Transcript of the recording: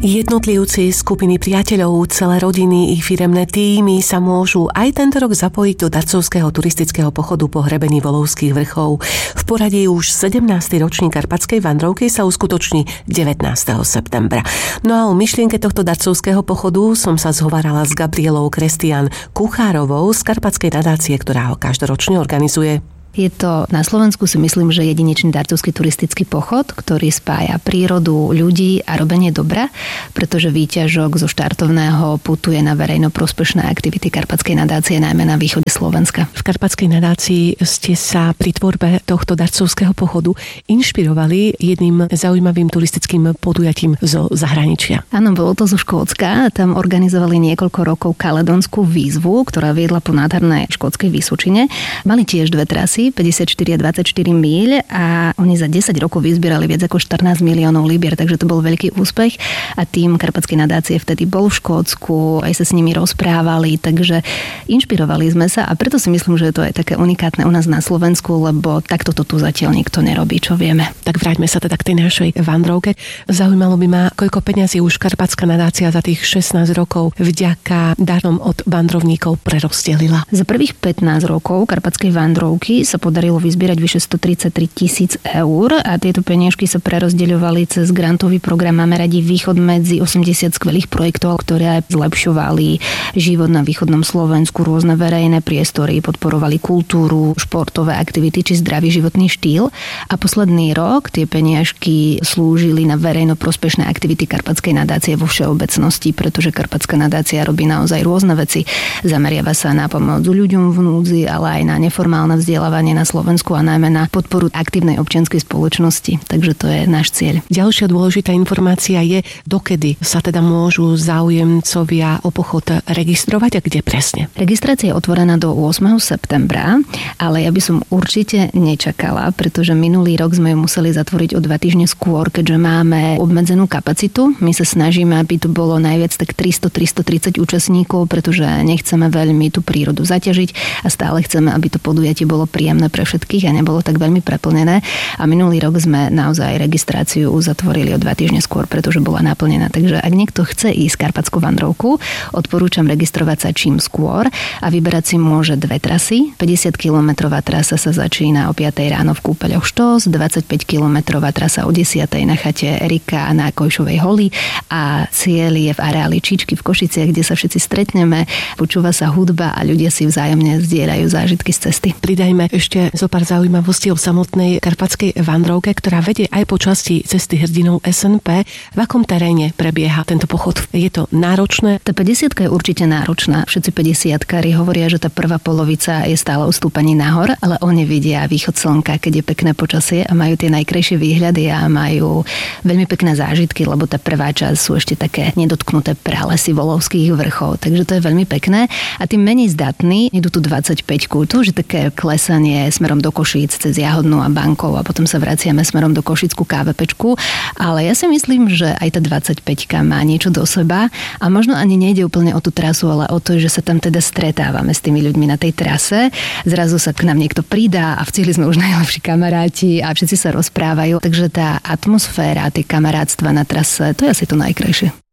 Jednotlivci, skupiny priateľov, celé rodiny i firemné tímy sa môžu aj tento rok zapojiť do darcovského turistického pochodu po hrebení Volovských vrchov. V poradí už 17. ročník Karpatskej vandrovky sa uskutoční 19. septembra. No a o myšlienke tohto darcovského pochodu som sa zhovárala s Gabrielou Kristián Kuchárovou z Karpatskej nadácie, ktorá ho každoročne organizuje. Je to na Slovensku, si myslím, že jedinečný darcovský turistický pochod, ktorý spája prírodu, ľudí a robenie dobra, pretože výťažok zo štartovného putuje na verejno prospešné aktivity Karpatskej nadácie, najmä na východe Slovenska. V Karpatskej nadácii ste sa pri tvorbe tohto darcovského pochodu inšpirovali jedným zaujímavým turistickým podujatím zo zahraničia. Áno, bolo to zo Škótska. Tam organizovali niekoľko rokov kaledonskú výzvu, ktorá viedla po nádhernej škótskej Vysočine. Mali tiež dve trasy, 54 a 24 míľ, a oni za 10 rokov vyzbierali viac ako 14 miliónov libier, takže to bol veľký úspech a tým Karpatskej nadácie vtedy bol v Škótsku, aj sa s nimi rozprávali, takže inšpirovali sme sa a preto si myslím, že to je také unikátne u nás na Slovensku, lebo takto to tu zatiaľ nikto nerobí, čo vieme. Tak vráťme sa teda k tej našej vandrovke. Zaujímalo by ma, koľko peňazí už Karpatská nadácia za tých 16 rokov vďaka darom od vandrovníkov prerozdelila. Za prvých 15 rokov Karpatskej vandrovky sa podarilo vyzbierať vyše 133 000 eur a tieto peniažky sa prerozdeľovali cez grantový program Máme radi východ medzi 80 skvelých projektov, ktoré zlepšovali život na východnom Slovensku, rôzne verejné priestory, podporovali kultúru, športové aktivity či zdravý životný štýl. A posledný rok tie peniažky slúžili na verejno prospešné aktivity Karpatskej nadácie vo všeobecnosti, pretože Karpatská nadácia robí naozaj rôzne veci. Zameriava sa na pomoc ľuďom v núdzi, ale aj na neformálne vzdelávanie na Slovensku a najmä na podporu aktívnej občianskej spoločnosti. Takže to je náš cieľ. Ďalšia dôležitá informácia je, dokedy sa teda môžu záujemcovia o pochod registrovať a kde presne. Registrácia je otvorená do 8. septembra, ale ja by som určite nečakala, pretože minulý rok sme ju museli zatvoriť o 2 týždne skôr, keďže máme obmedzenú kapacitu. My sa snažíme, aby to bolo najviac tak 300-330 účastníkov, pretože nechceme veľmi tú prírodu zaťažiť a stále chceme, aby to podujatie bolo príjemné pre všetkých a nebolo tak veľmi preplnené. A minulý rok sme naozaj registráciu uzatvorili o 2 týždne skôr, pretože bola naplnená. Takže ak niekto chce ísť Karpatskú vandrovku, odporúčam registrovať sa čím skôr a vyberať si môže dve trasy. 50-kilometrová trasa sa začína o 5 ráno v kúpeľoch Štós, 25-kilometrová trasa o 10 na chate Erika na Kojšovej holi a cieľ je v areáli Číčky v Košiciach, kde sa všetci stretneme, počúva sa hudba a ľudia si vzájomne zdieľajú zážitky z cesty. Pridajme ešte zo pár zaujímavostí o samotnej Karpatskej vandrovke, ktorá vedie aj po časti cesty hrdinov SNP. V akom teréne prebieha tento pochod? Je to náročné? Tá 50 je určite náročná. Všetci 50-kári hovoria, že tá prvá polovica je stále o stúpaní nahor, ale oni vidia východ slnka, keď je pekné počasie a majú tie najkrajšie výhľady a majú veľmi pekné zážitky, lebo tá prvá časť sú ešte také nedotknuté pralesy Volovských vrchov, takže to je veľmi pekné. A tým menej zdatní idú tu 25-ku, to už je také klesanie smerom do Košíc cez Jahodnú a Bankov a potom sa vraciame smerom do Košickú KVPčku. Ale ja si myslím, že aj tá 25-ka má niečo do seba a možno ani nejde úplne o tú trasu, ale o to, že sa tam teda stretávame s tými ľuďmi na tej trase. Zrazu sa k nám niekto pridá a v cieli sme už najlepší kamaráti a všetci sa rozprávajú. Takže tá atmosféra, tie kamarátstva na trase, to je asi to najkrajšie.